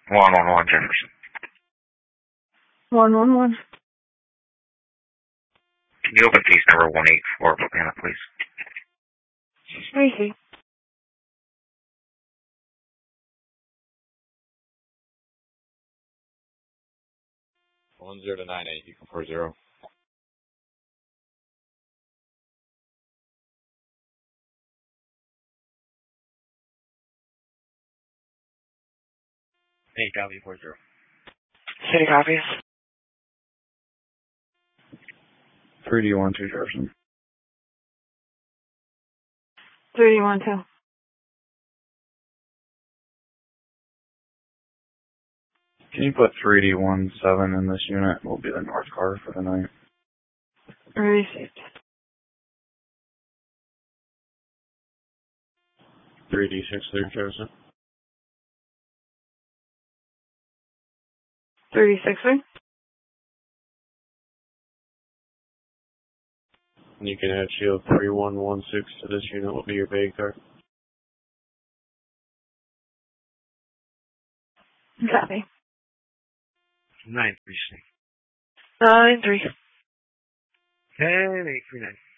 111 Jefferson. 111. Can you open case number 184 for Anna, please? Tracy. One 0 to 98, you can 40. Hey, copy 40. City copies. 3D12 Jefferson. 3D12. Can you put 3D17 in this unit? We'll be the north car for the night. Received. 3D63 Jefferson. 36er. You can add shield 3116 to this unit, will be your bag card. Copy. 936. 93. 10839.